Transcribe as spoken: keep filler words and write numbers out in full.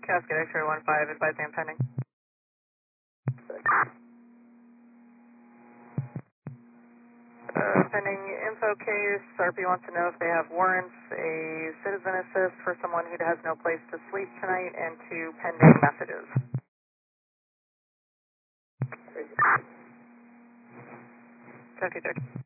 Cascade X-ray one five, advising I'm pending. Uh, pending info case, R P wants to know if they have warrants, a citizen assist for someone who has no place to sleep tonight, and two pending messages. Okay, okay.